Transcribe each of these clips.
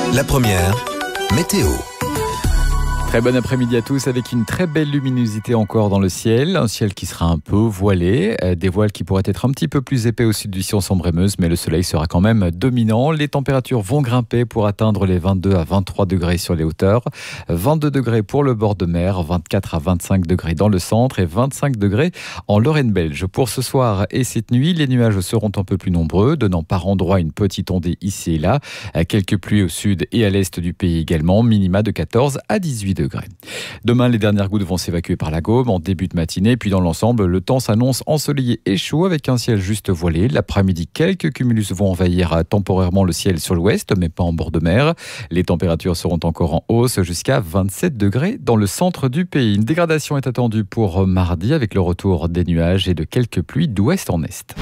La première, météo. Très bon après-midi à tous avec une très belle luminosité encore dans le ciel. Un ciel qui sera un peu voilé, des voiles qui pourraient être un petit peu plus épais au sud du Sion Sambre-et-Meuse, mais le soleil sera quand même dominant. Les températures vont grimper pour atteindre les 22 à 23 degrés sur les hauteurs, 22 degrés pour le bord de mer, 24 à 25 degrés dans le centre et 25 degrés en Lorraine belge. Pour ce soir et cette nuit, les nuages seront un peu plus nombreux, donnant par endroits une petite ondée ici et là. Quelques pluies au sud et à l'est du pays également, minima de 14 à 18 degrés. Demain, les dernières gouttes vont s'évacuer par la Gaume en début de matinée, puis dans l'ensemble, le temps s'annonce ensoleillé et chaud avec un ciel juste voilé. L'après-midi, quelques cumulus vont envahir temporairement le ciel sur l'ouest, mais pas en bord de mer. Les températures seront encore en hausse jusqu'à 27 degrés dans le centre du pays. Une dégradation est attendue pour mardi avec le retour des nuages et de quelques pluies d'ouest en est.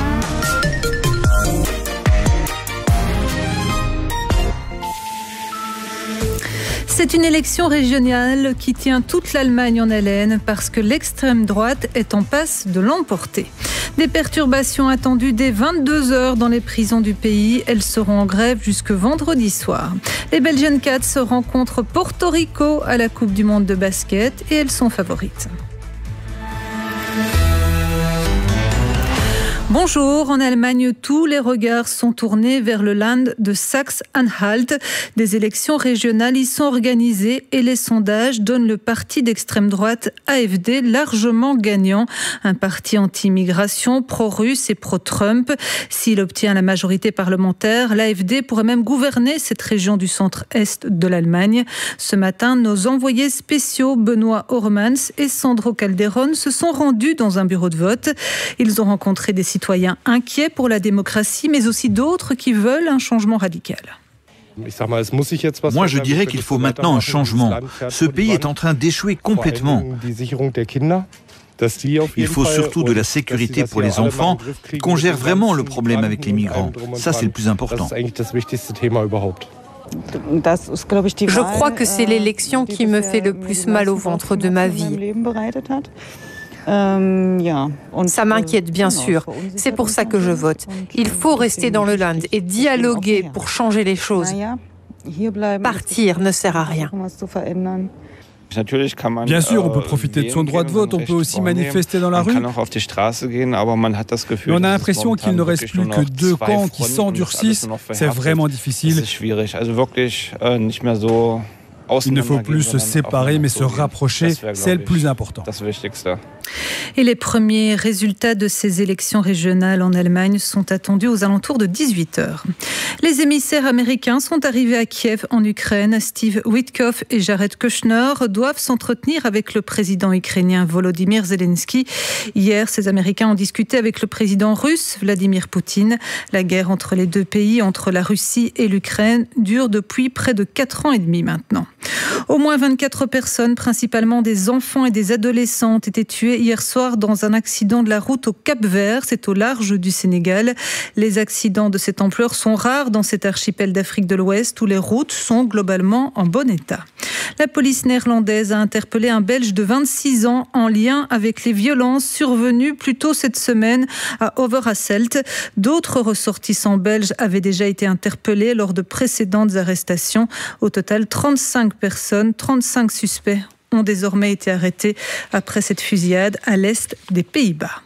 C'est une élection régionale qui tient toute l'Allemagne en haleine parce que l'extrême droite est en passe de l'emporter. Des perturbations attendues dès 22h dans les prisons du pays. Elles seront en grève jusque vendredi soir. Les Belgian Cats se rencontrent Porto Rico à la Coupe du Monde de basket et elles sont favorites. Bonjour, en Allemagne, tous les regards sont tournés vers le Land de Saxe-Anhalt. Des élections régionales y sont organisées et les sondages donnent le parti d'extrême droite AfD largement gagnant. Un parti anti-immigration, pro-russe et pro-Trump. S'il obtient la majorité parlementaire, l'AfD pourrait même gouverner cette région du centre-est de l'Allemagne. Ce matin, nos envoyés spéciaux Benoît Hormans et Sandro Calderon se sont rendus dans un bureau de vote. Ils ont rencontré des citoyens inquiets pour la démocratie, mais aussi d'autres qui veulent un changement radical. Moi, je dirais qu'il faut maintenant un changement. Ce pays est en train d'échouer complètement. Il faut surtout de la sécurité pour les enfants, qu'on gère vraiment le problème avec les migrants. Ça, c'est le plus important. Je crois que c'est l'élection qui me fait le plus mal au ventre de ma vie. Ça m'inquiète bien sûr. C'est pour ça que je vote. Il faut rester dans le Land et dialoguer pour changer les choses. Partir ne sert à rien. Bien sûr, on peut profiter de son droit de vote, on peut aussi manifester dans la rue. Mais on a l'impression qu'il ne reste plus que deux camps qui s'endurcissent. C'est vraiment difficile. Il ne faut plus se séparer, mais se rapprocher, c'est le plus important. Et les premiers résultats de ces élections régionales en Allemagne sont attendus aux alentours de 18h. Les émissaires américains sont arrivés à Kiev, en Ukraine. Steve Witkoff et Jared Kushner doivent s'entretenir avec le président ukrainien Volodymyr Zelensky. Hier, ces Américains ont discuté avec le président russe Vladimir Poutine. La guerre entre les deux pays, entre la Russie et l'Ukraine, dure depuis près de 4 ans et demi maintenant. Au moins 24 personnes, principalement des enfants et des adolescents, ont été tuées hier soir dans un accident de la route au Cap-Vert, c'est au large du Sénégal. Les accidents de cette ampleur sont rares dans cet archipel d'Afrique de l'Ouest où les routes sont globalement en bon état. La police néerlandaise a interpellé un Belge de 26 ans en lien avec les violences survenues plus tôt cette semaine à Overasselt. D'autres ressortissants belges avaient déjà été interpellés lors de précédentes arrestations. Au total, 35 personnes, 35 suspects ont désormais été arrêtés après cette fusillade à l'est des Pays-Bas.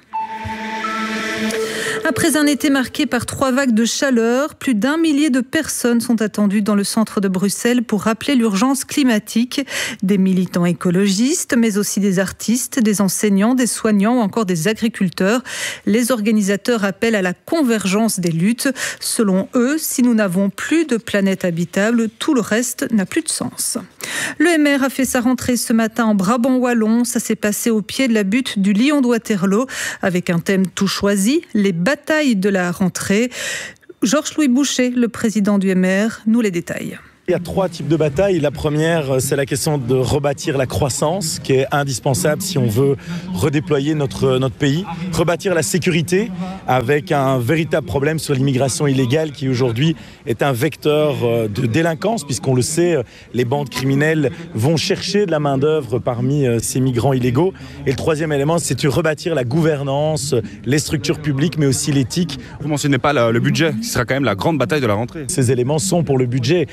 Après un été marqué par 3 vagues de chaleur, plus d'1 millier de personnes sont attendues dans le centre de Bruxelles pour rappeler l'urgence climatique. Des militants écologistes, mais aussi des artistes, des enseignants, des soignants ou encore des agriculteurs. Les organisateurs appellent à la convergence des luttes. Selon eux, si nous n'avons plus de planète habitable, tout le reste n'a plus de sens. Le MR a fait sa rentrée ce matin en Brabant wallon. Ça s'est passé au pied de la butte du Lion de Waterloo avec un thème tout choisi, les bataille de la rentrée. Georges-Louis Boucher, le président du MR, nous les détaille. Il y a 3 types de batailles. La première, c'est la question de rebâtir la croissance, qui est indispensable si on veut redéployer notre pays. Rebâtir la sécurité, avec un véritable problème sur l'immigration illégale, qui aujourd'hui est un vecteur de délinquance, puisqu'on le sait, les bandes criminelles vont chercher de la main-d'œuvre parmi ces migrants illégaux. Et le troisième élément, c'est de rebâtir la gouvernance, les structures publiques, mais aussi l'éthique. Vous ne mentionnez pas le budget, qui sera quand même la grande bataille de la rentrée. Ces éléments sont pour le budget. Si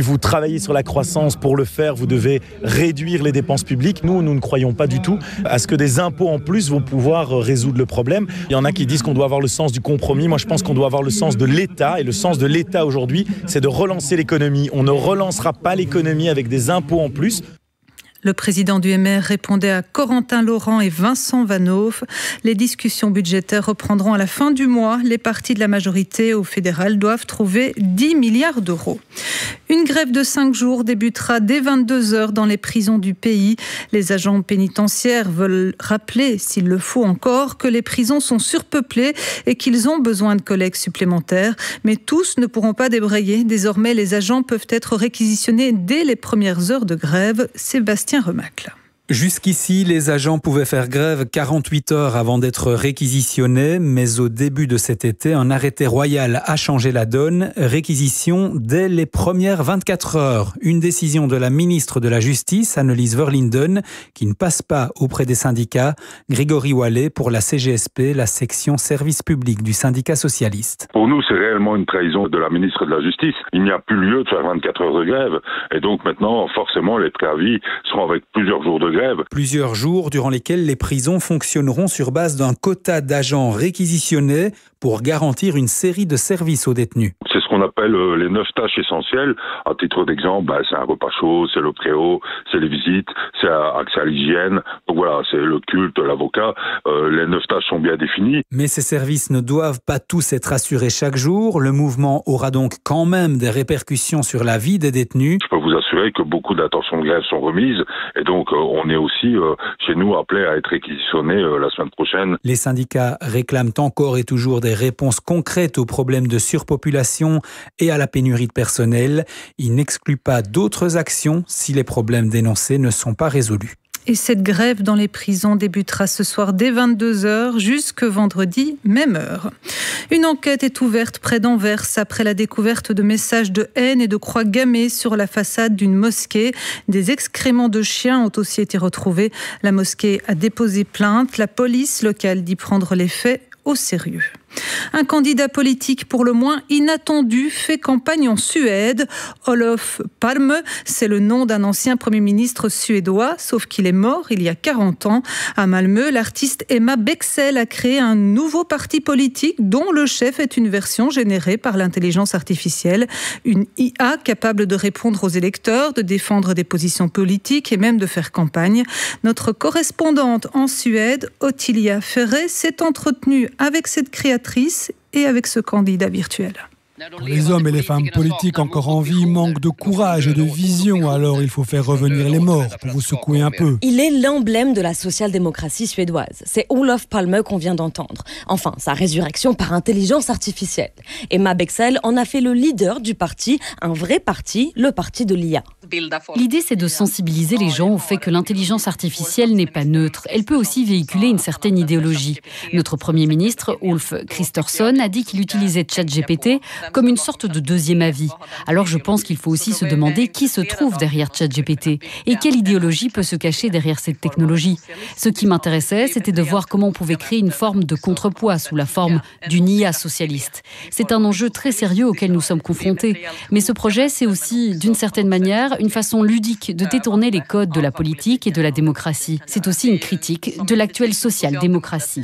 vous travaillez sur la croissance. Pour le faire, vous devez réduire les dépenses publiques. Nous ne croyons pas du tout à ce que des impôts en plus vont pouvoir résoudre le problème. Il y en a qui disent qu'on doit avoir le sens du compromis. Moi, je pense qu'on doit avoir le sens de l'État. Et le sens de l'État aujourd'hui, c'est de relancer l'économie. On ne relancera pas l'économie avec des impôts en plus. Le président du MR répondait à Corentin Laurent et Vincent Vanhoff. Les discussions budgétaires reprendront à la fin du mois. Les partis de la majorité au fédéral doivent trouver 10 milliards d'euros. Une grève de 5 jours débutera dès 22h dans les prisons du pays. Les agents pénitentiaires veulent rappeler, s'il le faut encore, que les prisons sont surpeuplées et qu'ils ont besoin de collègues supplémentaires. Mais tous ne pourront pas débrayer. Désormais, les agents peuvent être réquisitionnés dès les premières heures de grève. Sébastien Remacle. Jusqu'ici, les agents pouvaient faire grève 48 heures avant d'être réquisitionnés, mais au début de cet été, un arrêté royal a changé la donne. Réquisition dès les premières 24 heures. Une décision de la ministre de la Justice, Annelies Verlinden, qui ne passe pas auprès des syndicats. Grégory Wallet pour la CGSP, la section service public du syndicat socialiste. Pour nous, c'est réellement une trahison de la ministre de la Justice. Il n'y a plus lieu de faire 24 heures de grève. Et donc maintenant, forcément, les préavis seront avec plusieurs jours de grève. Plusieurs jours durant lesquels les prisons fonctionneront sur base d'un quota d'agents réquisitionnés pour garantir une série de services aux détenus. C'est ce qu'on appelle les 9 tâches essentielles. À titre d'exemple, c'est un repas chaud, c'est le préau, c'est les visites, c'est accès à l'hygiène. Donc voilà, c'est le culte, l'avocat. Les 9 tâches sont bien définies. Mais ces services ne doivent pas tous être assurés chaque jour. Le mouvement aura donc quand même des répercussions sur la vie des détenus. Je peux vous assurer que beaucoup d'intentions de grève sont remises. Et donc, on est aussi, chez nous, appelés à être réquisitionnés la semaine prochaine. Les syndicats réclament encore et toujours des réponses concrètes aux problèmes de surpopulation et à la pénurie de personnel. Ils n'excluent pas d'autres actions si les problèmes dénoncés ne sont pas résolus. Et cette grève dans les prisons débutera ce soir dès 22h jusque vendredi, même heure. Une enquête est ouverte près d'Anvers après la découverte de messages de haine et de croix gammées sur la façade d'une mosquée. Des excréments de chiens ont aussi été retrouvés. La mosquée a déposé plainte. La police locale dit prendre les faits au sérieux. Un candidat politique pour le moins inattendu fait campagne en Suède. Olof Palme, c'est le nom d'un ancien Premier ministre suédois, sauf qu'il est mort il y a 40 ans. À Malmö, l'artiste Emma Bexell a créé un nouveau parti politique dont le chef est une version générée par l'intelligence artificielle. Une IA capable de répondre aux électeurs, de défendre des positions politiques et même de faire campagne. Notre correspondante en Suède, Ottilia Ferré, s'est entretenue avec cette créatrice et avec ce candidat virtuel. Les hommes et les femmes politiques encore en vie manquent de courage et de vision, alors il faut faire revenir les morts pour vous secouer un peu. Il est l'emblème de la social-démocratie suédoise. C'est Olof Palme qu'on vient d'entendre. Enfin, sa résurrection par intelligence artificielle. Emma Bexell en a fait le leader du parti, un vrai parti, le parti de l'IA. L'idée, c'est de sensibiliser les gens au fait que l'intelligence artificielle n'est pas neutre. Elle peut aussi véhiculer une certaine idéologie. Notre Premier ministre, Ulf Kristersson, a dit qu'il utilisait ChatGPT comme une sorte de deuxième avis. Alors je pense qu'il faut aussi se demander qui se trouve derrière ChatGPT et quelle idéologie peut se cacher derrière cette technologie. Ce qui m'intéressait, c'était de voir comment on pouvait créer une forme de contrepoids sous la forme d'une IA socialiste. C'est un enjeu très sérieux auquel nous sommes confrontés. Mais ce projet, c'est aussi, d'une certaine manière, une façon ludique de détourner les codes de la politique et de la démocratie. C'est aussi une critique de l'actuelle social-démocratie.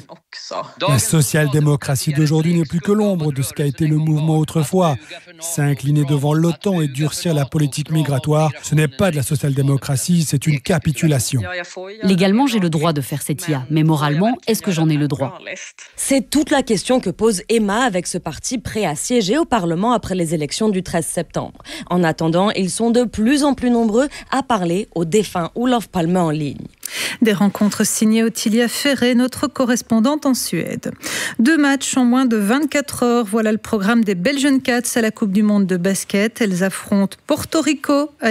La social-démocratie d'aujourd'hui n'est plus que l'ombre de ce qu'a été le mouvement autrefois. S'incliner devant l'OTAN et durcir la politique migratoire, ce n'est pas de la social-démocratie, c'est une capitulation. Légalement, j'ai le droit de faire cette IA, mais moralement, est-ce que j'en ai le droit ? C'est toute la question que pose Emma avec ce parti prêt à siéger au Parlement après les élections du 13 septembre. En attendant, ils sont de plus en plus nombreux à parler au défunt Olof Palme en ligne. Des rencontres signées Ottilia Ferré, notre correspondante en Suède. 2 matchs en moins de 24 heures. Voilà le programme des Belgian Cats à la Coupe du Monde de basket. Elles affrontent Porto Rico à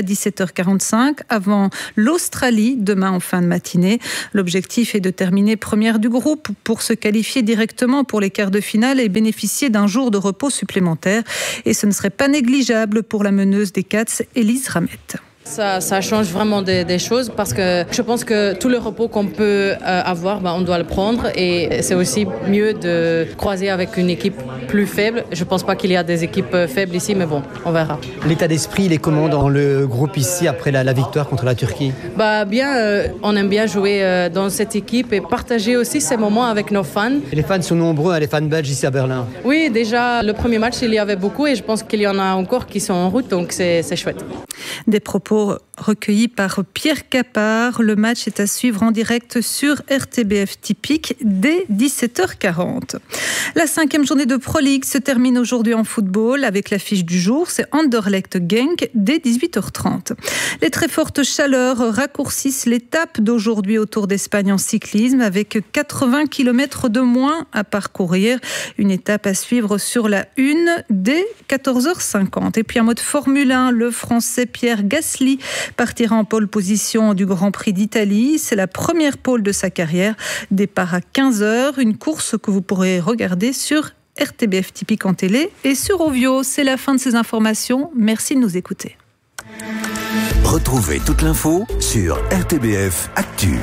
17h45 avant l'Australie demain en fin de matinée. L'objectif est de terminer première du groupe pour se qualifier directement pour les quarts de finale et bénéficier d'un jour de repos supplémentaire. Et ce ne serait pas négligeable pour la meneuse des Cats, Elise Ramette. Ça change vraiment des choses parce que je pense que tout le repos qu'on peut avoir, on doit le prendre et c'est aussi mieux de croiser avec une équipe plus faible. Je ne pense pas qu'il y a des équipes faibles ici, mais bon, on verra. L'état d'esprit, il est comment dans le groupe ici après la victoire contre la Turquie ? Bien, on aime bien jouer dans cette équipe et partager aussi ces moments avec nos fans. Et les fans sont nombreux, les fans belges ici à Berlin. Oui, déjà, le premier match, il y avait beaucoup et je pense qu'il y en a encore qui sont en route, donc c'est chouette. Des propos recueillis par Pierre Capard. Le match est à suivre en direct sur RTBF Typique dès 17h40. La 5e journée de Pro League se termine aujourd'hui en football avec l'affiche du jour, c'est Anderlecht Genk dès 18h30. Les très fortes chaleurs raccourcissent l'étape d'aujourd'hui au Tour d'Espagne en cyclisme avec 80 km de moins à parcourir. Une étape à suivre sur la 1 dès 14h50. Et puis en mode Formule 1, le Français Pierre Gasly partira en pole position du Grand Prix d'Italie. C'est la première pole de sa carrière. Départ à 15h, une course que vous pourrez regarder sur RTBF Typique en télé et sur Ovio. C'est la fin de ces informations. Merci de nous écouter. Retrouvez toute l'info sur RTBF Actu.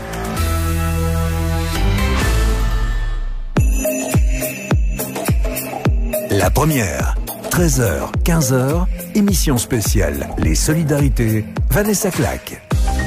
La première, 13h, 15h, émission spéciale Les Solidarités, Vanessa Claque.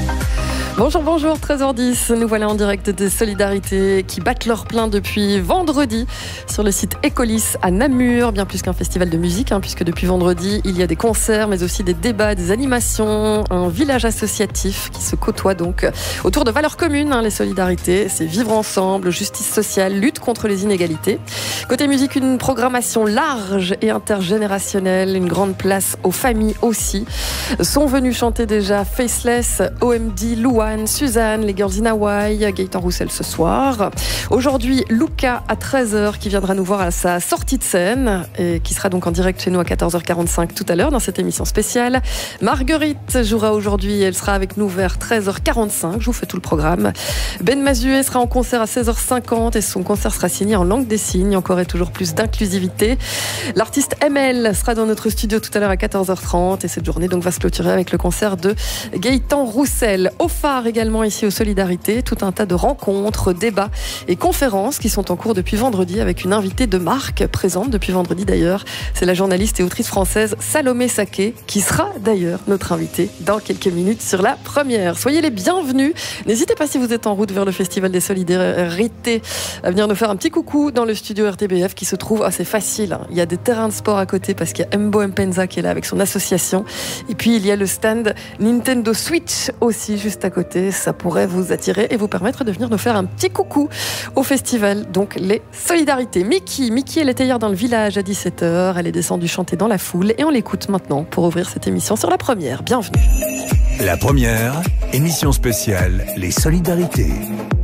Bonjour, 13h10, nous voilà en direct des Solidarités qui battent leur plein depuis vendredi sur le site Ecolis à Namur, bien plus qu'un festival de musique, puisque depuis vendredi, il y a des concerts, mais aussi des débats, des animations, un village associatif qui se côtoie donc autour de valeurs communes, les Solidarités, c'est vivre ensemble, justice sociale, lutte contre les inégalités. Côté musique, une programmation large et intergénérationnelle, une grande place aux familles aussi. Sont venus chanter déjà Faceless, OMD, Louane, Suzanne, les Girls in Hawaii, Gaëtan Roussel ce soir. Aujourd'hui, Luca à 13h qui viendra nous voir à sa sortie de scène et qui sera donc en direct chez nous à 14h45 tout à l'heure dans cette émission spéciale. Marguerite jouera aujourd'hui, elle sera avec nous vers 13h45, je vous fais tout le programme. Ben Mazué sera en concert à 16h50 et son concert sera signé en langue des signes, encore et toujours plus d'inclusivité. L'artiste ML sera dans notre studio tout à l'heure à 14h30 et cette journée donc va se clôturer avec le concert de Gaëtan Roussel. Au phare également ici aux Solidarités, tout un tas de rencontres, débats et conférences qui sont en cours depuis vendredi avec une invitée de marque présente depuis vendredi d'ailleurs. C'est la journaliste et autrice française Salomé Saké qui sera d'ailleurs notre invitée dans quelques minutes sur la première. Soyez les bienvenus. N'hésitez pas si vous êtes en route vers le Festival des Solidarités à venir nous faire un petit coucou dans le studio RTBF qui se trouve assez facile. Il y a des terrains de sport à côté parce qu'il y a Mbo Mpenza qui est là avec son association et puis il y a le stand Nintendo Switch aussi juste à côté. Ça pourrait vous attirer et vous permettre de venir nous faire un petit coucou au festival, donc les Solidarités. Mickey, elle était hier dans le village à 17h, elle est descendue chanter dans la foule et on l'écoute maintenant pour ouvrir cette émission sur la première. Bienvenue. La première, émission spéciale Les Solidarités.